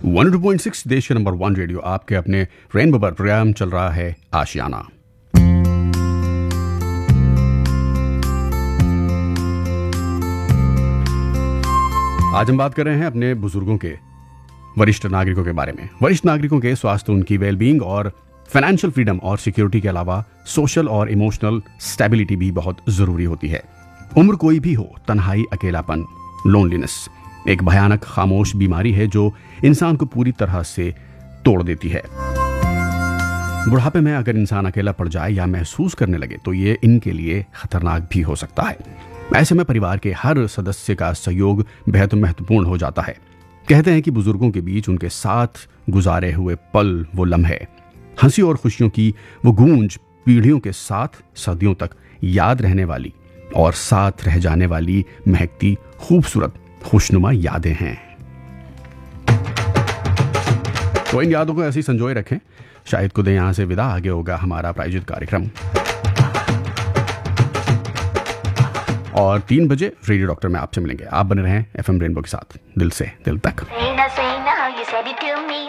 102.6 देश के number 1 radio आपके अपने रेनबो पर प्रोग्राम चल रहा है आशियाना। आज हम बात कर रहे हैं अपने बुजुर्गों के, वरिष्ठ नागरिकों के बारे में। वरिष्ठ नागरिकों के स्वास्थ्य, उनकी वेलबींग और फाइनेंशियल फ्रीडम और सिक्योरिटी के अलावा सोशल और इमोशनल स्टेबिलिटी भी बहुत जरूरी होती है। उम्र कोई भी हो, तन्हाई, अकेलापन, लोनलीनेस एक भयानक खामोश बीमारी है जो इंसान को पूरी तरह से तोड़ देती है। बुढ़ापे में अगर इंसान अकेला पड़ जाए या महसूस करने लगे तो ये इनके लिए खतरनाक भी हो सकता है। ऐसे में परिवार के हर सदस्य का सहयोग बेहद महत्वपूर्ण हो जाता है। कहते हैं कि बुजुर्गों के बीच उनके साथ गुजारे हुए पल, वो लम्हे, हंसी और खुशियों की वो गूंज पीढ़ियों के साथ सदियों तक याद रहने वाली और साथ रह जाने वाली महकती खूबसूरत खुशनुमा यादें हैं। तो इन यादों को ऐसे ही संजोए रखें। शायद खुद यहां से विदा, आगे होगा हमारा प्रायोजित कार्यक्रम और 3 बजे रेडियो डॉक्टर में आपसे मिलेंगे। आप बने रहें FM रेनबो के साथ, दिल से दिल तक।